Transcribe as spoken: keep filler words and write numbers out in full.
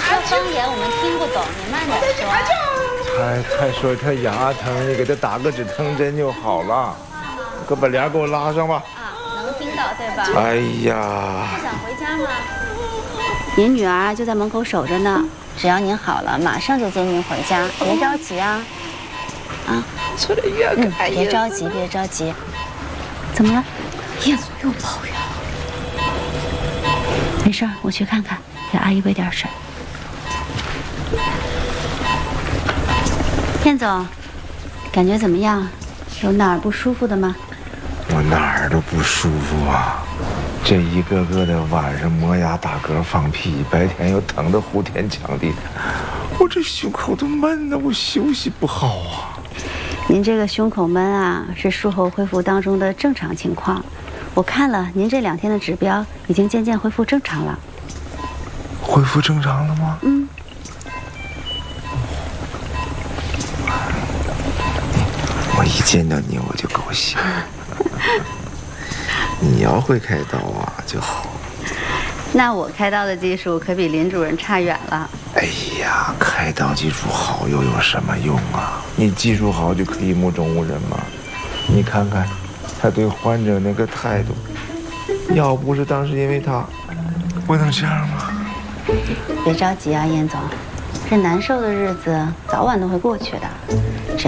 说方言我们听不懂，你慢点说。 他他说他牙疼，你给他打个止疼针就好了。快把帘给我拉上吧。 啊，能听到对吧？ 哎呀， 不想回家吗？您女儿就在门口守着呢，只要您好了，马上就接您回家，别着急啊。啊， 出来越嗯， 看别着急，别着急。怎么了？ 叶总又抱怨了。 没事儿，我去看看，给阿姨喂点水。燕总，感觉怎么样？有哪儿不舒服的吗？ 我哪儿都不舒服啊！这一个个的晚上磨牙打嗝放屁，白天又疼得呼天抢地，我这胸口都闷的，我休息不好啊。 您这个胸口闷啊，是术后恢复当中的正常情况。我看了您这两天的指标，已经渐渐恢复正常了。 恢复正常了吗？ 嗯。 我一见到你我就高兴。你要会开刀啊就好。 那我开刀的技术可比林主任差远了。 哎呀，开刀技术好又有什么用啊？你技术好就可以目中无人吗？你看看他对患者那个态度，要不是当时因为他，我能这样吗？ 别着急啊，燕总，这难受的日子早晚都会过去的。只